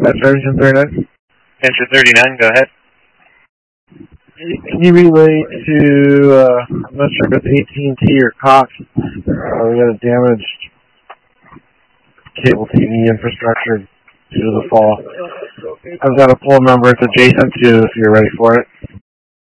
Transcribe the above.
That's engine 39. Engine 39, go ahead. Can you relay to, I'm not sure if it's AT&T or Cox. We got a damaged cable TV infrastructure due to the fall. I've got a poll number it's adjacent to if you're ready for it.